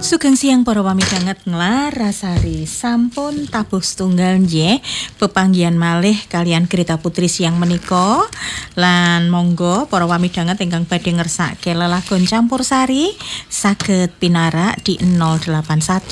Sugeng siang para pamidanget nglarasari sampun tabuh setunggal nggih pepanggihan malih kalian Grita Putri siang menika lan monggo para pamidanget ingkang badhe ngersake lelagon campursari saged pinarak di 081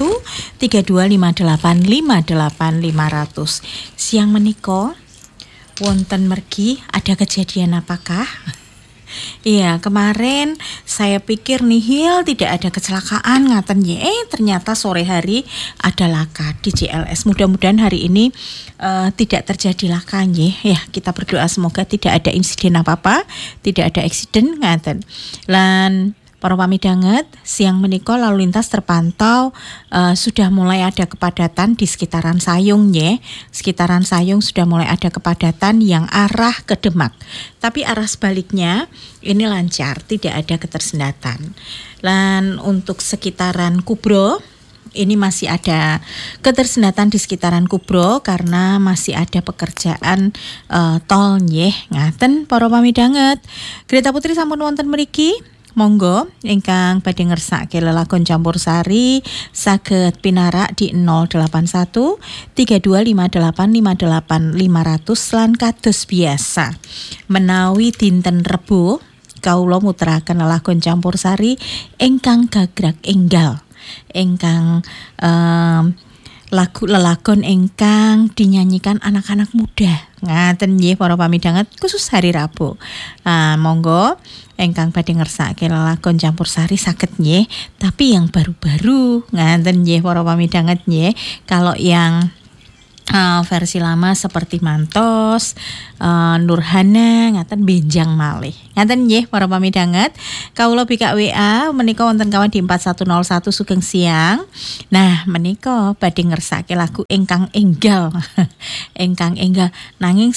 325858 500. Siang menika wonten mergi ada kejadian apakah? Iya, kemarin saya pikir nihil tidak ada kecelakaan ngaten ya. Ternyata sore hari ada laka di JLS. Mudah-mudahan hari ini tidak terjadi laka ya. Ya, kita berdoa semoga tidak ada insiden apa-apa, tidak ada eksiden ngaten. Lan para pamidanget, siang menika lalu lintas terpantau sudah mulai ada kepadatan di sekitaran Sayung ya. Sekitaran Sayung sudah mulai ada kepadatan yang arah ke Demak. Tapi arah sebaliknya ini lancar, tidak ada ketersendatan. Dan untuk sekitaran Kubro ini masih ada ketersendatan di sekitaran Kubro karena masih ada pekerjaan tol nggih. Ngaten para pamidanget. Grita Putri sampun wonten mriki. Monggo ingkang badhe ngersake lelagon campursari saged pinarak di 081 325858 500 lan kados biasa menawi dinten Rebo kawula muteraken lelagon campursari ingkang gagrag enggal ingkang lagu lelagon ingkang dinyanyikan anak-anak muda. Ngaten nggih para pamidanget khusus hari Rabu. Monggo ingkang badhe ngersake lelagon campursari saged nggih, tapi yang baru-baru. Ngaten nggih para pamidanget nggih. Kalau yang versi lama seperti Mantos, Nurhana, ngaten benjang malih. Ngaten nggih para pamidanget. Kawula bikak WA menika wonten kawan di 4101 sugeng siang. Nah, menika badhe ngersake lagu ingkang enggal. Ingkang enggal nanging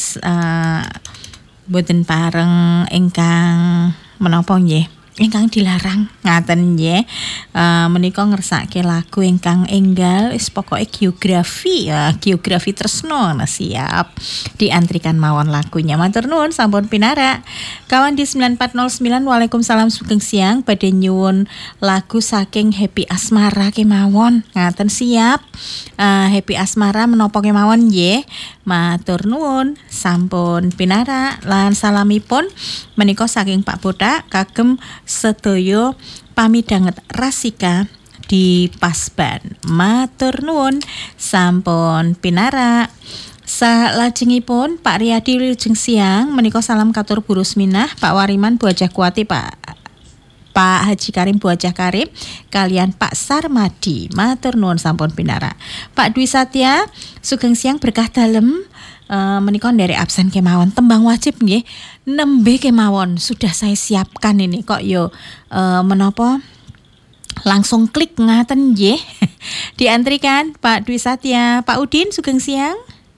boten pareng ingkang menapa nggih? Ingkang dilarang ngaten nggih. Menika ngersake lagu ingkang enggal wis pokoke geografi ya, geografi tresno nah siap diantrikan mawon lagunya. Matur nuwun sampun pinarak. Kawan di 9409 Waalaikumsalam sugeng siang badhe nyuwun lagu saking Happy Asmara kemawon. Ngaten siap. Happy Asmara menapa kemawon nggih. Matur nuwun sampun pinarak lan salamipun menika saking Pak Botak kagem sedaya pamidanget Rasika di Pasban. Matur nuwun sampun pinarak. Salajengipun Pak Riyadi wilujeng siang menika salam katur burus minah Pak Wariman Buajah Kuati Pak Haji Karim Buajah Karim kalian Pak Sarmadi. Matur nuwun sampun pinarak. Pak Dwi Satya sugeng siang berkah dalem. Menika dari absen kemawon tembang wajib nggih nembe kemawon sudah saya siapkan ini kok yo menapa langsung klik ngaten nggih. Diantrikan Pak Dwi Satya. Pak Udin sugeng siang.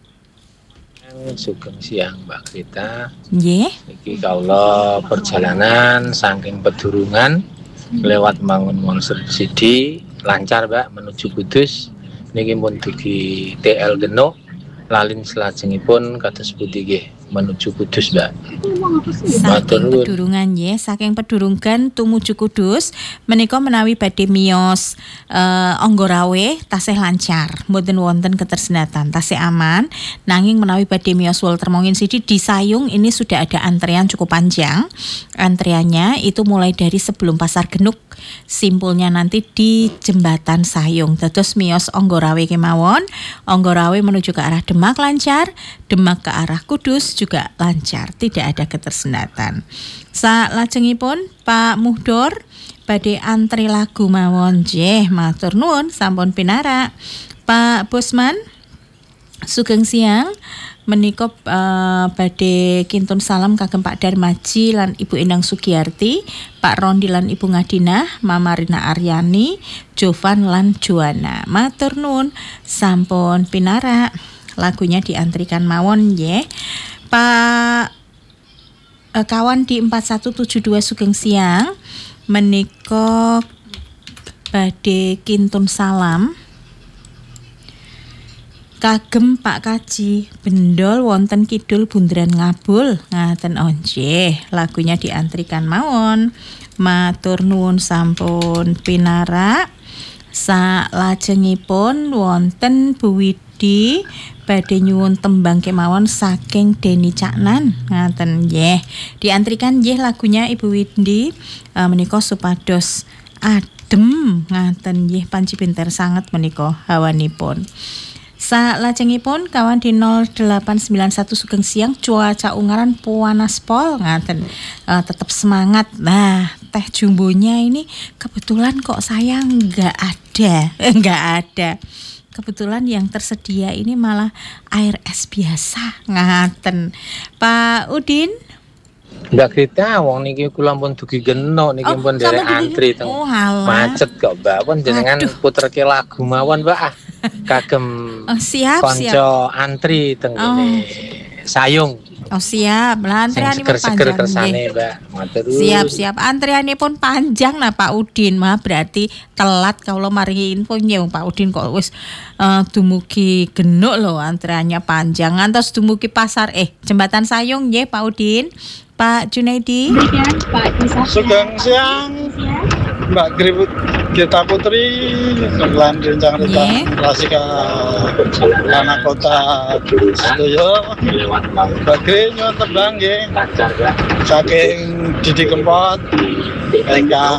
Sugeng siang Mbak Grita. Nggih. Iki kawula perjalanan saking Pedurungan lewat Mangun Subsidi lancar Mbak menuju Kudus. Niki pun dugi TL Genuk. Lalin selajengipun kados pundi nggih menuju Kudus Mbak. Saking Pedurungan nggih, saking Pedurungan tumuju Kudus menika menawi badhe miyos Anggorawe tasih lancar, mboten wonten ketersendatan, tasih aman. Nanging menawi badhe miyos Walter Mongin Sidi di Sayung ini sudah ada antrean cukup panjang. Antriannya itu mulai dari sebelum Pasar Genuk, simpulnya nanti di Jembatan Sayung. Dados miyos Anggorawe kemawon, Anggorawe menuju ke arah Demak lancar, Demak ke arah Kudus juga lancar, tidak ada ketersendatan. Salajengipun Pak Muhdor badhe antri lagu mawon nggih. Matur nuwun sampun pinarak. Pak Bosman sugeng siang menika badhe kintun salam kagem Pak Darmaji lan Ibu Endang Sugiyarti, Pak Rondi lan Ibu Ngadinah, Mama Rina Aryani, Jovan lan Joana. Matur nuwun sampun pinarak. Lagunya diantrikan mawon nggih. Pak kawan di 4172 sugeng siang menika badhe kintun salam kagem Pak Kaji Bendol wonten kidul Bundaran Ngabul. Ngaten nggih, lagunya diantrikan mawon. Matur nuwun sampun pinarak. Salajengipun wonten Bu Widi badhe nyuwun tembang kemawon saking Deni Caknan ngaten nggih. Diantrikan nggih lagunya Ibu Widi menika supados adem ngaten nggih panci pinter sanget menika hawanipun. Salajengipun kawan di 0891 Sugeng Siang cuaca Ungaran panas pol ngaten. Tetap semangat. Nah, teh jumbonya ini kebetulan kok saya nggak ada. Kebetulan yang tersedia ini malah air es biasa ngaten. Pak Udin, Mbak Grita, wong niki kula pun dugi genok niki pun derek antri teng macet kok Mbak. Pun jenengan puterke lagu mawon Mbak. Kagem siap. Konco antri teng kene Sayung. Siap. Lah antrianipun seger panjang kersane nggih. Mbak. Matur. Siap. Antrianipun panjang nah Pak Udin mah berarti telat kalau mari info nyong Pak Udin kok wis dumugi genuk lho antriannya panjang ngantos dumugi pasar Jembatan Sayung nggih Pak Udin. Pak Junaidi. Sugeng Siang Mbak Gita Putri kebetulan rencana klasika anak kota Sedoyo bagi nyuwun tembang nggih saking Didi Kempot ingkang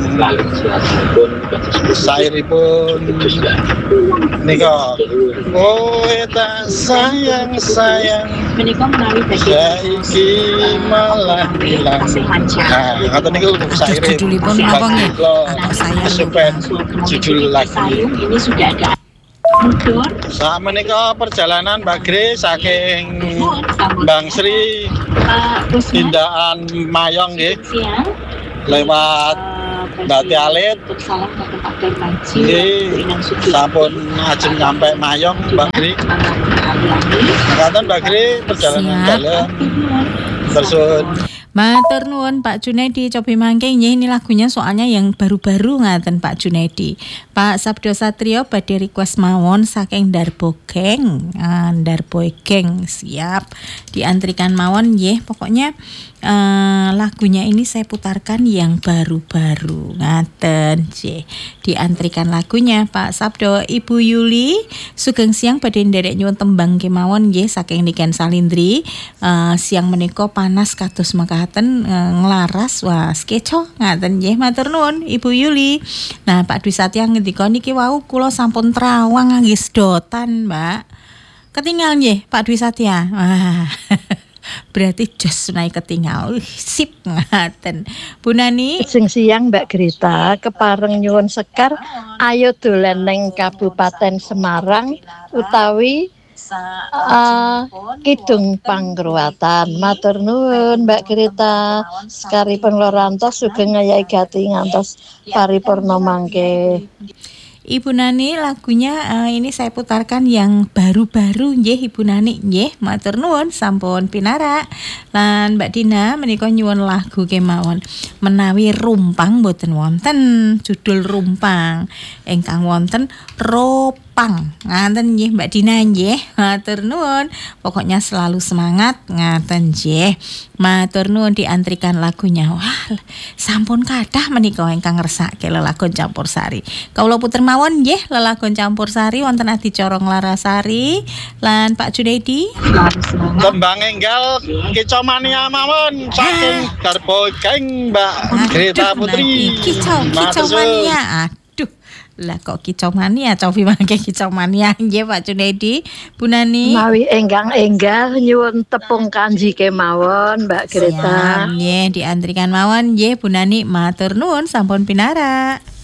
sairipun nika kowe tak sayang menika menawi saiki malah ilang. Nah, ngoten niku saire. Judulipun napa nggih? Anak saya Supaya judul lagu ini sudah ada mundur. Saat menika perjalanan Mbak Gre saking Bang Sri Tindakan Mayong nggih. Lewat Mbak Tialit. Salam ke Pak Darmaji. Sampun ajeng nyampe Mayong Mbak Gre. Ngaten Mbak Gre perjalanan dalam. Tersun. Matur nuwun Pak Junaidi, cobi mangke nggih ini lagunya soalnya yang baru-baru ngaten Pak Junaidi. Pak Sabdo Satrio badhe request mawon saking Darbo Geng. Darbo Geng siap diantrikan mawon nggih. Pokoknya lagunya ini saya putarkan yang baru-baru ngaten nggih. Diantrikan lagunya Pak Sabdo. Ibu Yuli Sugeng Siang badhe nderek nyuwun tembang kemawon nggih saking Niken Salindri. Siang menika panas kados makaten nglaras wah skeco ngaten nggih matur nuwun Ibu Yuli. Nah Pak Dwi Satya ngendika niki wau kula sampun trawang ngangge sedotan Mbak. Ketinggal nggih Pak Dwi Satya. Wah. Berarti jos naik ketinggal. Sip ngaten. Bu Nani Sing siang Mbak Grita kepareng nyuwun sekar ayo dolan neng Kabupaten Semarang utawi Kidung Pangruatan. Matur nuwun Mbak Grita. Sekaripun Lorantos sugeng ngayahi gati ngantos paripurna mangke. Ibu Nani lagunya ini saya putarkan yang baru-baru nggih Ibu Nani nggih matur nuwun sampun pinarak. Lan Mbak Dina menika nyuwun lagu kemawon menawi rumpang boten wonten judul rumpang ingkang wonten ropang ngaten nggih Mbak Dina nggih matur nuwun. Pokoknya selalu semangat ngaten nggih. Matur nuwun diantrikan lagunya. Wah, sampun kathah menika ingkang ngersake lelagon campursari. Kawula puter mawon nggih lelagon campursari wonten adicara Nglarasari lan Pak Junaidi. Tembang enggal Kicomania mawon saking Darbo Geng Mbak Grita Putri. Kicomania. Aduh. Lah kok kicomania cobi mangke kicomania nggih Pak Junaidi. Bu Nani. Mawi enggal nyuwun tepung kanji kemawon Mbak Grita. Nggih diantrikan mawon nggih Bu Nani matur nuwun sampun pinarak.